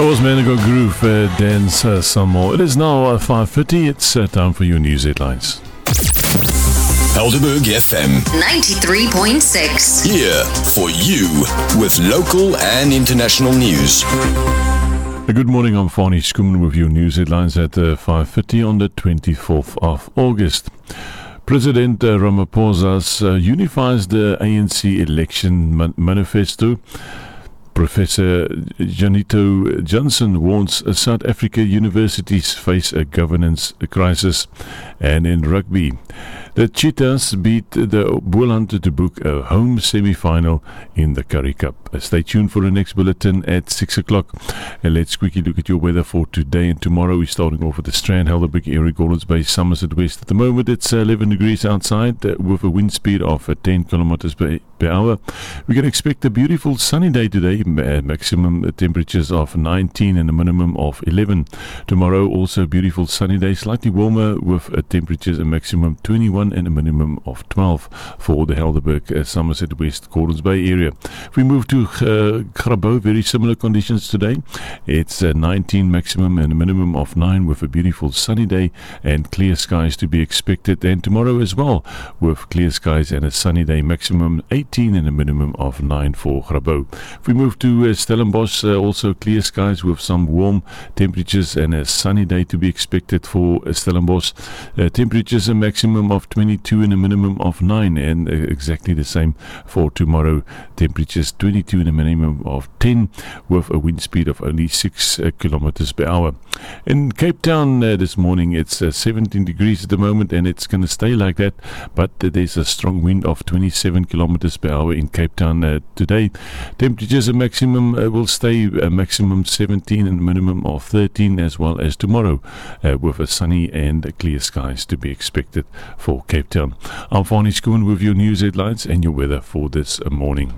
That was Manigo Groove Dance some more. It is now 5:50. It's time for your news headlines. Helderberg FM 93.6. Here for you with local and international news. Good morning, I'm Fani Schoeman with your news headlines at 5:50 on the 24th of August. President Ramaphosa unifies the ANC election manifesto. Professor Janito Johnson warns South Africa universities face a governance crisis. And in rugby, the Cheetahs beat the Boland to book a home semi-final in the Currie Cup. Stay tuned for the next bulletin at 6 o'clock. And let's quickly look at your weather for today and tomorrow. We're starting off with the Strand, Helderberg area, Gordons Bay, Somerset West. At the moment, it's 11 degrees outside with a wind speed of 10 kilometers per hour. We can expect a beautiful sunny day today, maximum temperatures of 19 and a minimum of 11. Tomorrow, also beautiful sunny day, slightly warmer with temperatures a maximum 21 and a minimum of 12 for the Helderberg, Somerset West, Gordons Bay area. If we move to Grabouw, very similar conditions today. It's 19 maximum and a minimum of 9 with a beautiful sunny day and clear skies to be expected. And tomorrow as well with clear skies and a sunny day, maximum 18 and a minimum of 9 for Grabouw. If we move to Stellenbosch, also clear skies with some warm temperatures and a sunny day to be expected for Stellenbosch. Temperatures a maximum of 22 and a minimum of 9, and exactly the same for tomorrow. Temperatures 22 and a minimum of 10 with a wind speed of only 6 kilometers per hour. In Cape Town this morning, it's 17 degrees at the moment, and it's going to stay like that, but there's a strong wind of 27 kilometers per hour in Cape Town today. Temperatures a maximum will stay a maximum 17 and a minimum of 13, as well as tomorrow with a sunny and clear skies to be expected for Cape Town. I'm Fani Schoen with your news headlines and your weather for this morning.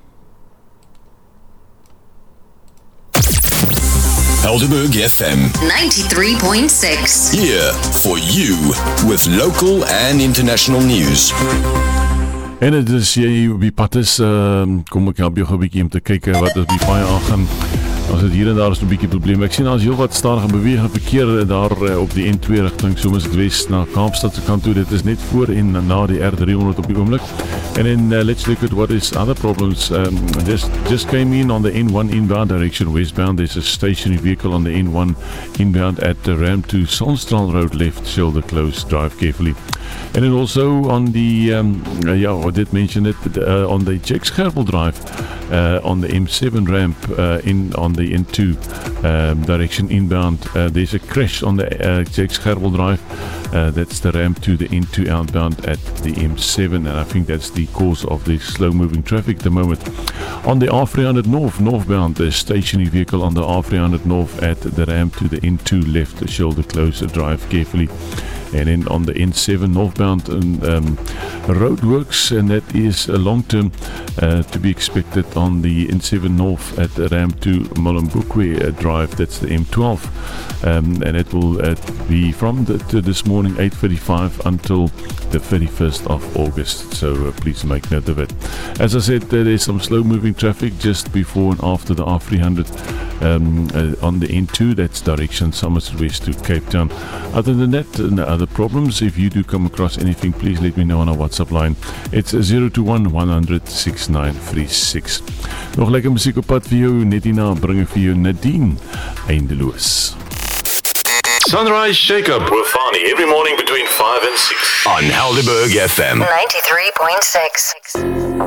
Helderberg FM 93.6. Here for you with local and international news. En dit is jy op die pad is, kom ek help jou gou 'n bietjie om te kyk wat op die paai aangaan. As dit hier en daar is 'n bietjie probleem. Ek sien daar is heel wat stadige beweging verkeer daar op die N2 rigting Somerset West na Kaapstad se kant toe. Dit is net voor en na die R300 op die oomblik. And then let's look at what is other problems. Just came in on the N1 inbound direction westbound. There's a stationary vehicle on the N1 inbound at the ramp to Sonsstraal Road left shoulder closed. Drive carefully. And then also on the, I did mention it, on the Jakes Gerwel Drive, on the M7 ramp on the N2 direction inbound. There's a crash on the Jakes Gerwel Drive. That's the ramp to the N2 outbound at the M7, and I think that's the cause of the slow-moving traffic at the moment. On the R300 northbound, the stationary vehicle on the R300 North at the ramp to the N2 left shoulder closed. Drive carefully. And then on the N7 northbound roadworks, and that is a long term to be expected on the N7 north at the ramp to Molambukwe Drive. That's the M12, and it will be from this morning 8:35 until the 31st of August. So please make note of it. As I said, there's some slow moving traffic just before and after the R300 on the N2. That's direction Somerset West to Cape Town. Other than that, no other problems. If you do come across anything, please let me know on our WhatsApp line. It's 021 100 6936. Nog lekker musiek op pad vir jou. Net hierna bring ek vir jou Nadine Eindeloos. Sunrise Shake Up with Fani every morning between 5 and 6 on Helderberg FM 93.6.